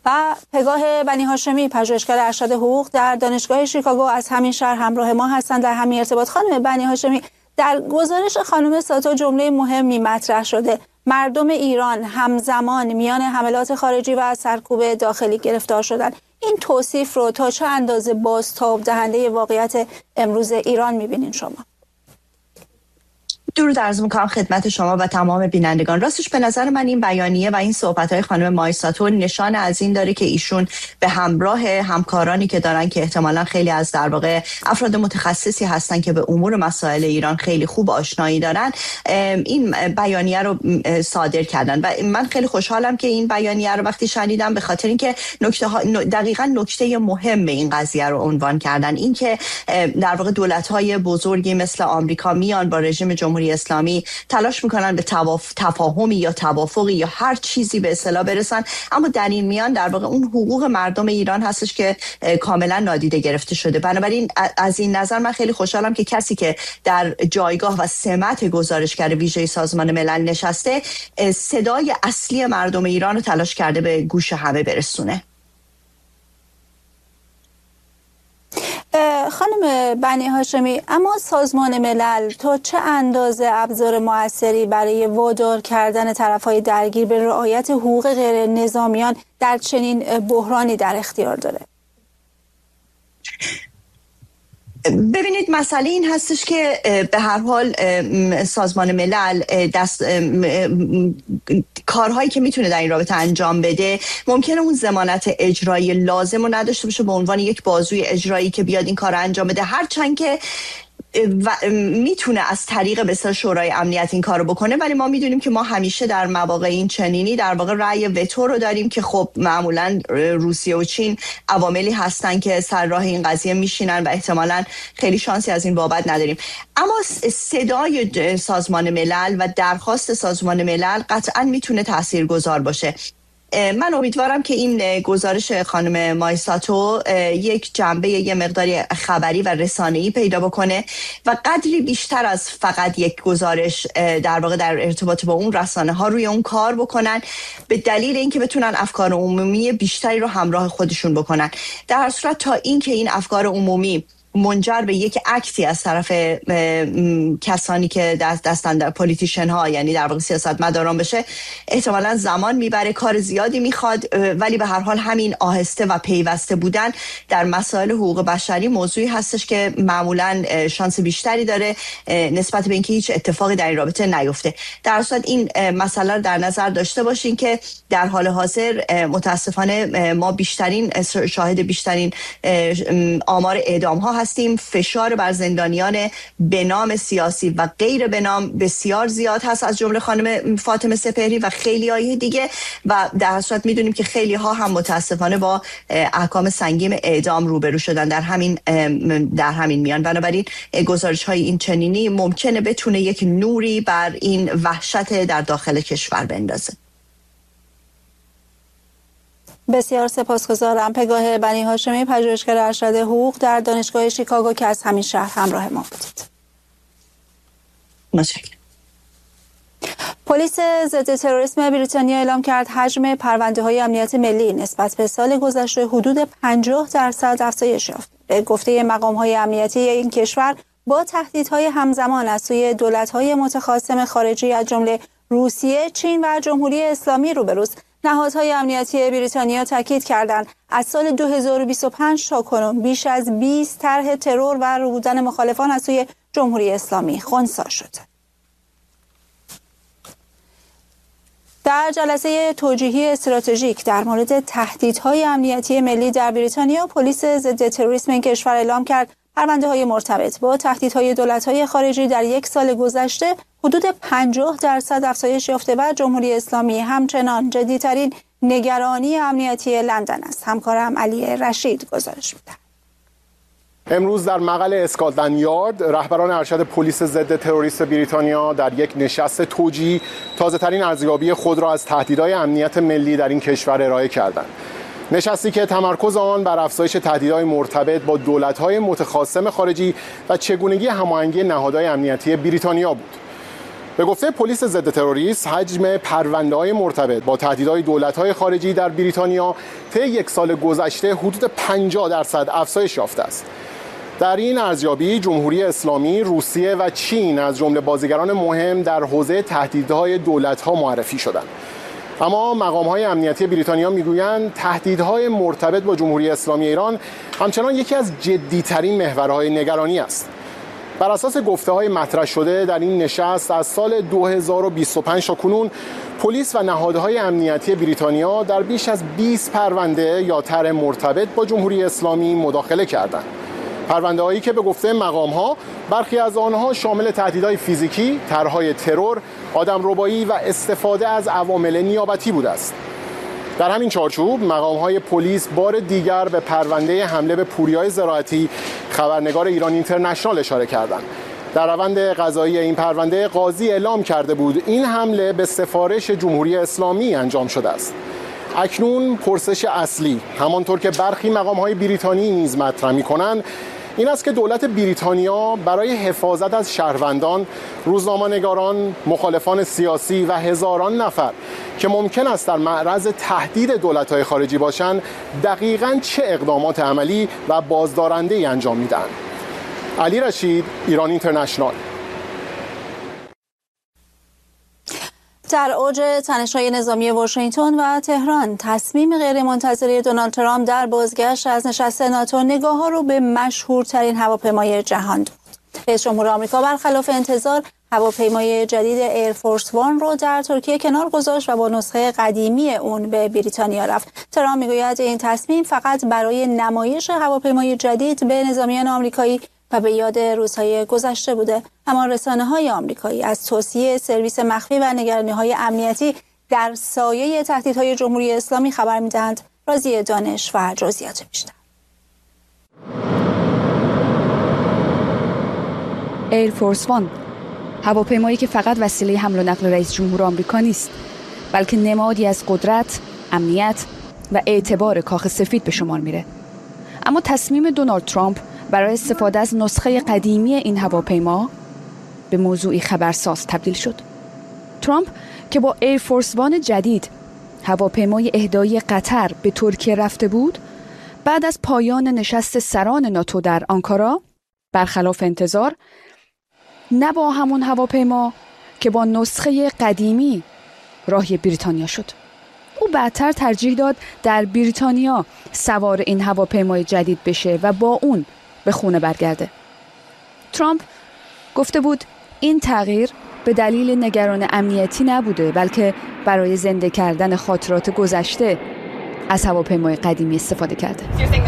و پگاه بنی هاشمی پژوهشگر ارشد حقوق در دانشگاه شیکاگو از همین شهر همراه ما هستند در همین ارتباط. خانم بنی هاشمی، در گزارش خانم ساتو جمله مهمی مطرح شده: مردم ایران همزمان میان حملات خارجی و سرکوب داخلی گرفتار شدند. این توصیف رو تا چه اندازه بازتاب دهنده واقعیت امروز ایران می‌بینین شما؟ درود عرض می‌کنم خدمت شما و تمام بینندگان. راستش به نظر من این بیانیه و این صحبت‌های خانم مایساتو نشان از این داره که ایشون به همراه همکارانی که دارن که احتمالاً خیلی از در واقع افراد متخصصی هستن که به امور مسائل ایران خیلی خوب آشنایی دارن، این بیانیه رو صادر کردن و من خیلی خوشحالم که این بیانیه رو وقتی شنیدم، به خاطر اینکه دقیقاً نکته مهم این قضیه رو عنوان کردن، این که در واقع دولت‌های بزرگی مثل آمریکا میان با رژیم جمهوری اسلامی تلاش میکنن به تفاهمی یا توافقی یا هر چیزی به اصطلاح برسن، اما در این میان در واقع اون حقوق مردم ایران هستش که کاملا نادیده گرفته شده. بنابراین از این نظر من خیلی خوشحالم که کسی که در جایگاه و سمت گزارشگر ویژه سازمان ملل نشسته، صدای اصلی مردم ایران رو تلاش کرده به گوش همه برسونه. خانم بنی هاشمی، اما سازمان ملل تا چه اندازه ابزار موثری برای وادار کردن طرف‌های درگیر به رعایت حقوق غیر نظامیان در چنین بحرانی در اختیار داره؟ ببینید، مسئله این هستش که به هر حال سازمان ملل کارهایی که میتونه در این رابطه انجام بده ممکنه اون ضمانت اجرایی لازم رو نداشته باشه به عنوان یک بازوی اجرایی که بیاد این کار انجام بده، هرچند که میتونه از طریق مثلا شورای امنیت این کارو بکنه. ولی ما میدونیم که ما همیشه در مواقع این چنینی در واقع رأی وتو رو داریم که خب معمولا روسیه و چین عواملی هستن که سر راه این قضیه میشینن و احتمالاً خیلی شانسی از این بابت نداریم. اما صدای سازمان ملل و درخواست سازمان ملل قطعاً میتونه تاثیرگذار باشه. من امیدوارم که این گزارش خانم مایساتو یک جنبه یه مقداری خبری و رسانه‌ای پیدا بکنه و قدری بیشتر از فقط یک گزارش در واقع در ارتباط با اون رسانه ها روی اون کار بکنن، به دلیل اینکه بتونن افکار عمومی بیشتری رو همراه خودشون بکنن. در هر صورت تا اینکه این افکار عمومی منجر به یک اکتی از طرف کسانی که دستن در پولیتیشن ها، یعنی در واقع سیاستمداران بشه، احتمالاً زمان میبره، کار زیادی میخواد. ولی به هر حال همین آهسته و پیوسته بودن در مسائل حقوق بشری موضوعی هستش که معمولاً شانس بیشتری داره نسبت به اینکه هیچ اتفاقی در این رابطه نیفته. در صورت این مسئله رو در نظر داشته باشین که در حال حاضر متاسفانه ما شاهد بیشترین آمار اعدام ها هستیم. فشار بر زندانیان به نام سیاسی و غیر به نام بسیار زیاد هست، از جمله خانم فاطمه سپهری و خیلی های دیگه، و در صورت میدونیم که خیلی ها هم متاسفانه با احکام سنگین اعدام روبرو شدن در همین میان. بنابراین گزارش های این چنینی ممکنه بتونه یک نوری بر این وحشت در داخل کشور بندازه. بسیار سپاسگزارم. پگاه بنی هاشمی پژوهشگر ارشد حقوق در دانشگاه شیکاگو که از همین شهر همراه ما بودید. متشکرم. پلیس ضد تروریسم بریتانیا اعلام کرد حجم پرونده‌های امنیت ملی نسبت به سال گذشته حدود 50% افزایش یافت. به گفته مقام‌های امنیتی این کشور با تهدیدهای همزمان از سوی دولت‌های متخاصم خارجی از جمله روسیه، چین و جمهوری اسلامی روبروست. نهادهای امنیتی بریتانیا تاکید کردند از سال 2025 تا کنون بیش از 20 طرح ترور و ربودن مخالفان از سوی جمهوری اسلامی خنثی شده. در جلسه توجیهی استراتژیک در مورد تهدیدهای امنیتی ملی در بریتانیا، پلیس ضد تروریسم این کشور اعلام کرد پرونده‌های مرتبط با تهدیدهای دولت‌های خارجی در یک سال گذشته حدود 50% افزایش یافته و جمهوری اسلامی همچنان جدی‌ترین نگرانی امنیتی لندن است. همکارم علی رشید گزارش می‌دهد. امروز در مقر اسکاتلند یارد رهبران ارشد پلیس ضد تروریسم بریتانیا در یک نشست توجیهی تازه‌ترین ارزیابی خود را از تهدیدهای امنیت ملی در این کشور ارائه کردند. نشستی که تمرکز آن بر افزایش تهدیدهای مرتبط با دولت‌های متخاصم خارجی و چگونگی هماهنگی نهادهای امنیتی بریتانیا بود. به گفته پلیس ضد تروریسم، حجم پرونده‌های مرتبط با تهدیدهای دولت‌های خارجی در بریتانیا طی یک سال گذشته حدود 50% افزایش یافته است. در این ارزیابی جمهوری اسلامی، روسیه و چین از جمله بازیگران مهم در حوزه تهدیدهای دولت‌ها معرفی شدند. اما مقام‌های امنیتی بریتانیا میگویند تهدیدهای مرتبط با جمهوری اسلامی ایران همچنان یکی از جدی‌ترین محورهای نگرانی است. بر اساس گفته‌های مطرح شده در این نشست از سال 2025 تا کنون پلیس و نهادهای امنیتی بریتانیا در بیش از 20 پرونده یا طرح مرتبط با جمهوری اسلامی مداخله کردند. پرونده‌هایی که به گفته مقام‌ها برخی از آنها شامل تهدیدهای فیزیکی، طرح‌های ترور، آدمربایی و استفاده از عوامل نیابتی بوده است. در همین چارچوب مقام‌های پلیس بار دیگر به پرونده حمله به پوریای زراعتی خبرنگار ایران اینترنشنال اشاره کردند. در روند قضایی این پرونده قاضی اعلام کرده بود این حمله به سفارش جمهوری اسلامی انجام شده است. اکنون پرسش اصلی، همانطور که برخی مقام‌های بریتانی نیز مطرح می‌کنند، این است که دولت بریتانیا برای حفاظت از شهروندان، روزنامه‌نگاران، مخالفان سیاسی و هزاران نفر که ممکن است در معرض تهدید دولت‌های خارجی باشند، دقیقاً چه اقدامات عملی و بازدارنده‌ای انجام می‌دهند. علی رشید، ایران اینترنشنال. در اوج تنش‌های نظامی واشنگتن و تهران، تصمیم غیرمنتظره دونالد ترامپ در بازگشت از نشست ناتو نگاه‌ها رو به مشهورترین هواپیمای جهان دوخت. رئیس جمهور آمریکا برخلاف انتظار هواپیمای جدید ایرفورس وان رو در ترکیه کنار گذاشت و با نسخه قدیمی اون به بریتانیا رفت. ترامپ میگوید این تصمیم فقط برای نمایش هواپیمای جدید به نظامیان آمریکایی و به یاد روزهای گذشته بوده. اما رسانه‌های آمریکایی از توصیه سرویس مخفی و نگرانی‌های امنیتی در سایه تهدیدهای جمهوری اسلامی خبر می‌دهند. راضیه دانش و جزئیات بیشتر. ایرفورس وان، هواپیمایی که فقط وسیله حمل و نقل رئیس جمهور آمریکا نیست، بلکه نمادی از قدرت، امنیت و اعتبار کاخ سفید به شمار میره. اما تصمیم دونالد ترامپ برای استفاده از نسخه قدیمی این هواپیما به موضوعی خبرساز تبدیل شد. ترامپ که با ایرفورس وان جدید، هواپیمای اهدایی قطر، به ترکیه رفته بود، بعد از پایان نشست سران ناتو در آنکارا، برخلاف انتظار، نه با همون هواپیما که با نسخه قدیمی راهی بریتانیا شد. او بعدتر ترجیح داد در بریتانیا سوار این هواپیمای جدید بشه و با اون به خونه برگرده. ترامپ گفته بود این تغییر به دلیل نگران امنیتی نبوده، بلکه برای زنده کردن خاطرات گذشته از هواپیمای قدیمی استفاده کرده.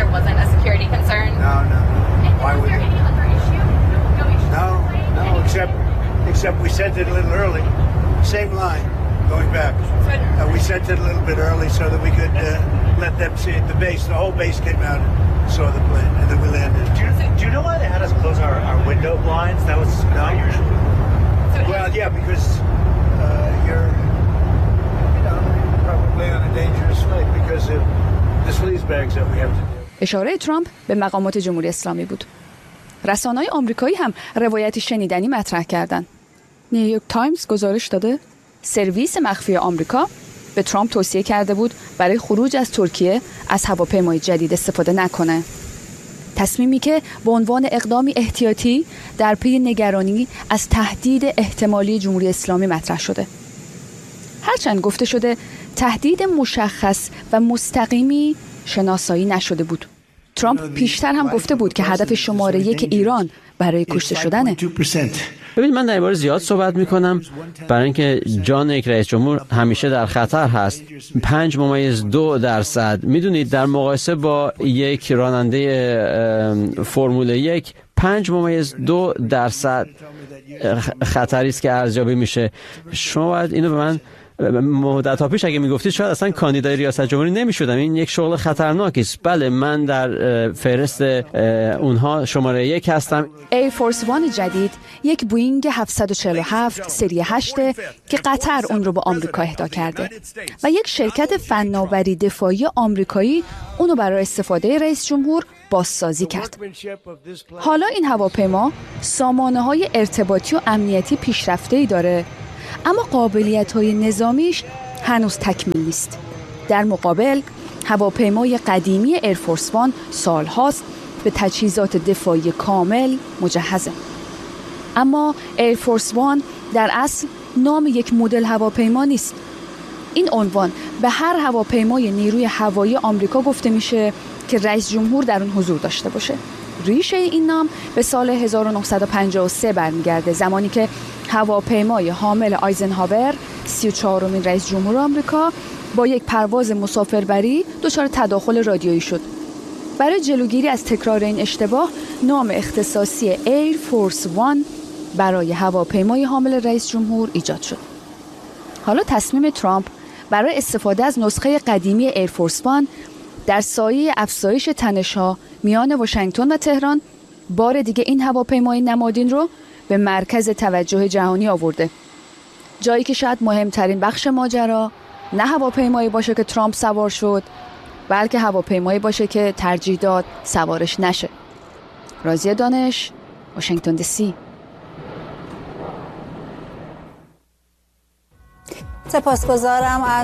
Except we sent it a little early. Same line going back. We sent it a little bit early so that we could let them see it. The base, the whole base came out and saw the plane, and then we landed. Do you know why they had us close our window blinds? That was not usual. Well, yeah, because you're probably on a dangerous flight because of the sleaze bags that we have to do. اشاره ترامپ به مقامات جمهوری اسلامی بود. رسانه‌های آمریکایی هم روایتی شنیدنی مطرح کردند. نیویورک تایمز گزارش داده سرویس مخفی آمریکا به ترامپ توصیه کرده بود برای خروج از ترکیه از هواپیمای جدید استفاده نکنه. تصمیمی که به عنوان اقدامی احتیاطی در پی نگرانی از تهدید احتمالی جمهوری اسلامی مطرح شده. هرچند گفته شده تهدید مشخص و مستقیمی شناسایی نشده بود. ترامپ پیشتر هم گفته بود که هدف شماره 1 ایران برای کشته شدنه. ببینید من در این باره زیاد صحبت میکنم برای اینکه جان یک رئیس جمهور همیشه در خطر هست. 5.2%. میدونید در مقایسه با یک راننده فرمول 1 5.2% خطری است که ارزیابی میشه. شما باید اینو به من مدت‌ها پیش اگه میگفتید شاید اصلا کاندیدای ریاست جمهوری نمیشدم. این یک شغل خطرناکی است. بله، من در فهرست اونها شماره 1 هستم. ایر فورس وان جدید یک بوینگ 747 سری 8 که قطر اون رو به آمریکا اهدا کرده و یک شرکت فناوری دفاعی آمریکایی اون رو برای استفاده رئیس جمهور بازسازی کرد. حالا این هواپیما سامانه‌های ارتباطی و امنیتی پیشرفته‌ای داره، اما قابلیت‌های نظامیش هنوز تکمیل نیست. در مقابل هواپیمای قدیمی ایرفورس وان سالهاست به تجهیزات دفاعی کامل مجهزه. اما ایرفورس وان در اصل نام یک مدل هواپیما نیست. این عنوان به هر هواپیمای نیروی هوایی آمریکا گفته میشه که رئیس جمهور در اون حضور داشته باشه. ریشه این نام به سال 1953 برمیگرده، زمانی که هواپیمای حامل آیزنهاور 34مین رئیس جمهور آمریکا با یک پرواز مسافربری دچار تداخل رادیویی شد. برای جلوگیری از تکرار این اشتباه، نام اختصاصی ایر فورس وان برای هواپیمای حامل رئیس جمهور ایجاد شد. حالا تصمیم ترامپ برای استفاده از نسخه قدیمی ایر فورس وان در سایه افزایش تنش‌ها میان واشنگتن و تهران بار دیگه این هواپیمای نمادین رو به مرکز توجه جهانی آورده. جایی که شاید مهمترین بخش ماجرا نه هواپیمایی باشه که ترامپ سوار شد، بلکه هواپیمایی باشه که ترجیح داد سوارش نشه. راضیه دانش، واشنگتن دی سی. سپاسگزارم از